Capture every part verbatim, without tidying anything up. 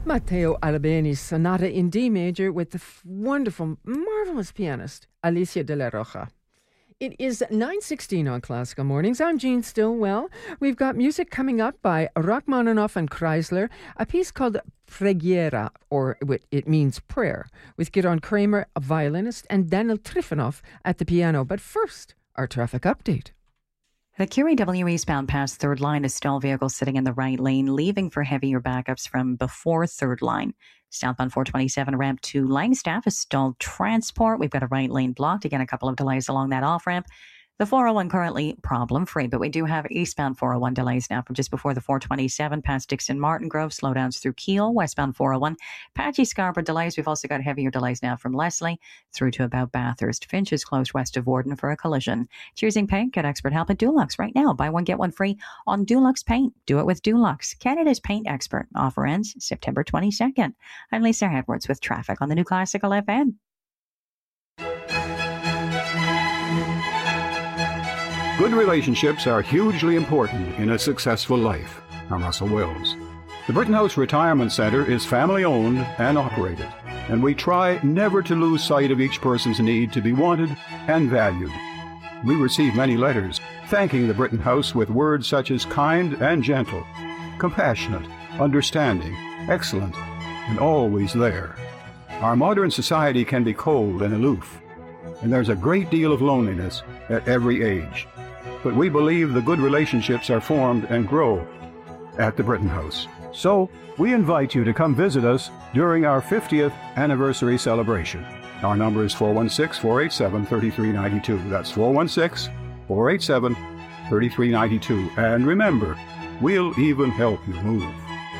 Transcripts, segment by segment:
Matteo Albeni's Sonata in D major with the f- wonderful, marvelous pianist Alicia de la Rocha. It is nine sixteen on Classical Mornings. I'm Jean Stillwell. We've got music coming up by Rachmaninoff and Kreisler, a piece called Preghiera, or it means prayer, with Gidon Kramer, a violinist, and Daniel Trifonov at the piano. But first, our traffic update. The Q A W eastbound past third line, a stalled vehicle sitting in the right lane, leaving for heavier backups from before third line. Southbound four twenty-seven ramp to Langstaff, a stalled transport. We've got a right lane blocked. Again, a couple of delays along that off ramp. The four oh one currently problem-free, but we do have eastbound four oh one delays now from just before the four twenty-seven past Dixon Martin Grove, slowdowns through Kiel, westbound four oh one. Patchy Scarborough delays. We've also got heavier delays now from Leslie through to about Bathurst. Finch is closed west of Warden for a collision. Choosing paint, get expert help at Dulux right now. Buy one, get one free on Dulux Paint. Do it with Dulux, Canada's paint expert. Offer ends September twenty-second. I'm Lisa Edwards with traffic on the New Classical F M. Good relationships are hugely important in a successful life. I'm Russell Wills. The Britton House Retirement Centre is family-owned and operated, and we try never to lose sight of each person's need to be wanted and valued. We receive many letters thanking the Britton House with words such as kind and gentle, compassionate, understanding, excellent, and always there. Our modern society can be cold and aloof, and there's a great deal of loneliness at every age. But we believe the good relationships are formed and grow at the Britton House. So, we invite you to come visit us during our fiftieth anniversary celebration. Our number is four one six, four eight seven, three three nine two. That's four one six, four eight seven, three three nine two. And remember, we'll even help you move.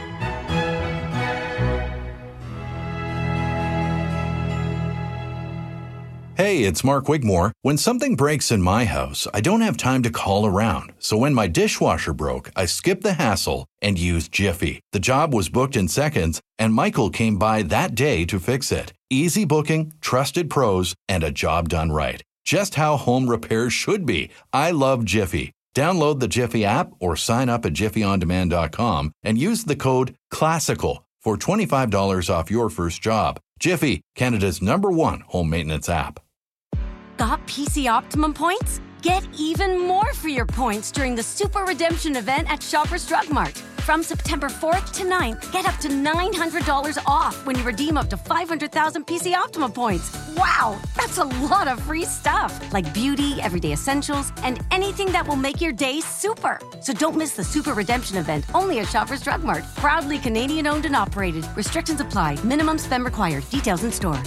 Hey, it's Mark Wigmore. When something breaks in my house, I don't have time to call around. So when my dishwasher broke, I skipped the hassle and used Jiffy. The job was booked in seconds, and Michael came by that day to fix it. Easy booking, trusted pros, and a job done right. Just how home repairs should be. I love Jiffy. Download the Jiffy app or sign up at jiffy on demand dot com and use the code CLASSICAL for twenty-five dollars off your first job. Jiffy, Canada's number one home maintenance app. Got P C Optimum points? Get even more for your points during the Super Redemption event at Shoppers Drug Mart. From September fourth to ninth, get up to nine hundred dollars off when you redeem up to five hundred thousand P C Optimum points. Wow, that's a lot of free stuff, like beauty, everyday essentials, and anything that will make your day super. So don't miss the Super Redemption event, only at Shoppers Drug Mart. Proudly Canadian-owned and operated. Restrictions apply. Minimum spend required. Details in store.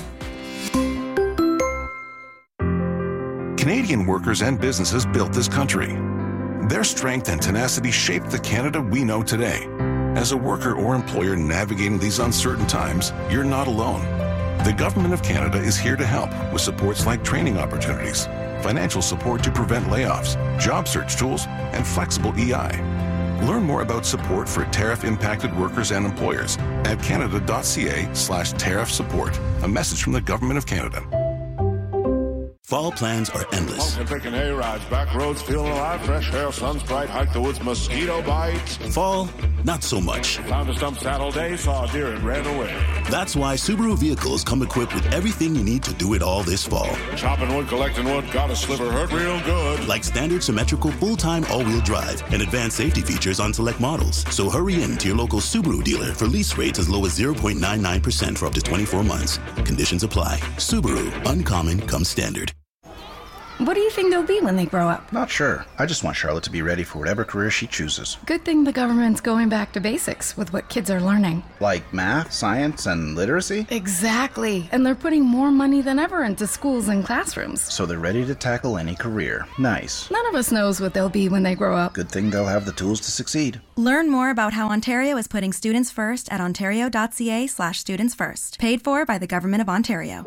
Canadian workers and businesses built this country. Their strength and tenacity shaped the Canada we know today. As a worker or employer navigating these uncertain times, you're not alone. The Government of Canada is here to help with supports like training opportunities, financial support to prevent layoffs, job search tools, and flexible E I. Learn more about support for tariff-impacted workers and employers at canada.ca slash tariff support. A message from the Government of Canada. Fall plans are endless. Picking A-rides, back roads, feeling alive, fresh air, sun's bright, hike the woods, mosquito bites. Fall, not so much. Found a stump saddle day, saw a deer and ran away. That's why Subaru vehicles come equipped with everything you need to do it all this fall. Chopping wood, collecting wood, got a sliver, hurt real good. Like standard symmetrical full-time all-wheel drive and advanced safety features on select models. So hurry in to your local Subaru dealer for lease rates as low as zero point nine nine percent for up to twenty-four months. Conditions apply. Subaru, uncommon comes standard. What do you think they'll be when they grow up? Not sure. I just want Charlotte to be ready for whatever career she chooses. Good thing the government's going back to basics with what kids are learning. Like math, science, and literacy? Exactly. And they're putting more money than ever into schools and classrooms. So they're ready to tackle any career. Nice. None of us knows what they'll be when they grow up. Good thing they'll have the tools to succeed. Learn more about how Ontario is putting students first at ontario.ca slash students first. Paid for by the Government of Ontario.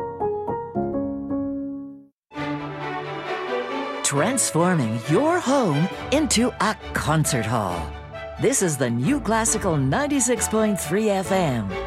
Transforming your home into a concert hall. This is the New Classical ninety-six point three F M.